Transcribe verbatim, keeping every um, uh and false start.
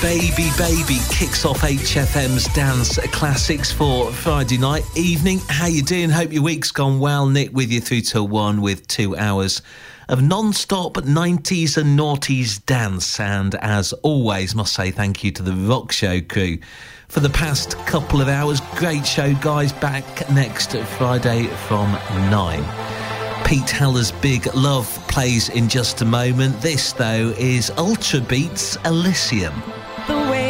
Baby Baby kicks off H F M's Dance Classics for Friday night evening. How you doing? Hope your week's gone well. Nick with you through till one with two hours of non-stop nineties and noughties dance. And as always, must say thank you to the Rock Show crew for the past couple of hours. Great show, guys. Back next Friday from nine. Pete Heller's Big Love plays in just a moment. This, though, is Ultra Beats Elysium.